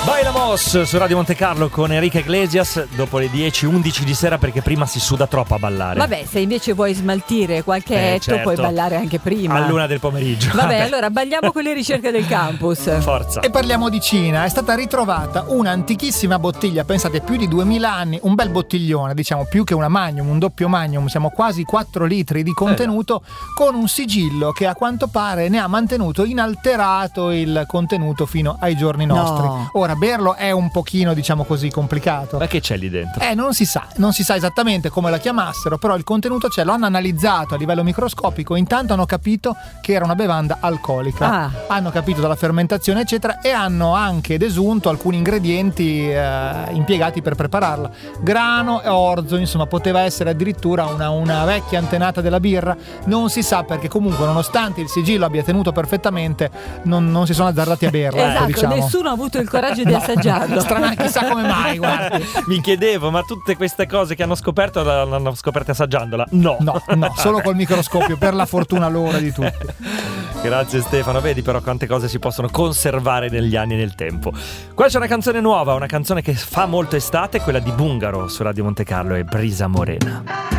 Bailamos su Radio Monte Carlo con Enrique Iglesias dopo le 10-11 di sera, perché prima si suda troppo a ballare. Vabbè, se invece vuoi smaltire qualche etto, certo. puoi ballare anche prima. All'una del pomeriggio. Vabbè, allora balliamo con le ricerche del campus. Forza. E parliamo di Cina. È stata ritrovata una antichissima bottiglia, pensate, più di 2000 anni, un bel bottiglione, diciamo più che una magnum, un doppio magnum, siamo quasi 4 litri di contenuto, con un sigillo che a quanto pare ne ha mantenuto inalterato il contenuto fino ai giorni nostri. No. Ora, berlo è un pochino, diciamo così, complicato. Ma che c'è lì dentro? Non si sa esattamente come la chiamassero, però il contenuto c'è, lo hanno analizzato a livello microscopico, intanto hanno capito che era una bevanda alcolica, hanno capito dalla fermentazione eccetera, e hanno anche desunto alcuni ingredienti impiegati per prepararla, grano e orzo, insomma poteva essere addirittura una vecchia antenata della birra, non si sa, perché comunque nonostante il sigillo abbia tenuto perfettamente non si sono azzardati a berla. Esatto, diciamo. Nessuno ha avuto il coraggio di assaggiarlo. Strana, chissà come mai, guardi. Mi chiedevo, ma tutte queste cose che hanno scoperto l'hanno scoperte assaggiandola? No, solo col microscopio, per la fortuna loro di tutti. Grazie Stefano, vedi però quante cose si possono conservare negli anni e nel tempo. Qua c'è una canzone nuova, una canzone che fa molto estate, quella di Bungaro su Radio Monte Carlo, e Brisa Morena.